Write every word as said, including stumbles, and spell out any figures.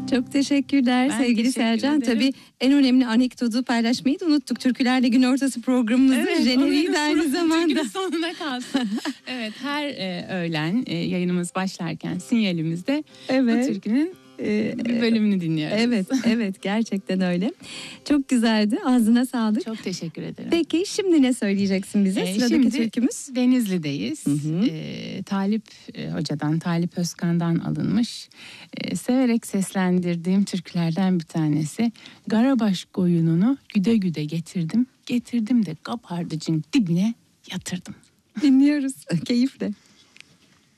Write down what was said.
Çok teşekkürler Ben sevgili teşekkür Selcan. ederim. Tabii en önemli anekdotu paylaşmayı da unuttuk. Türkülerle Gün Ortası programımızın Evet, jeneriği onun de aynı sonu- zamanda. türkünün sonuna kalsın. Evet, her e, öğlen e, yayınımız başlarken sinyalimizde Evet. bu türkünün Ee, bir bölümünü dinliyoruz. Evet, evet gerçekten öyle. Çok güzeldi. Ağzına sağlık. Çok teşekkür ederim. Peki şimdi ne söyleyeceksin bize? Ee, Sıradaki şimdi türkümüz. Denizli'deyiz. Hı hı. Ee, Talip e, Hoca'dan, Talip Özkan'dan alınmış. Ee, severek seslendirdiğim türkülerden bir tanesi. Garabaş koyununu güde güde getirdim. Getirdim de kapardıcın dibine yatırdım. Dinliyoruz. Keyifle.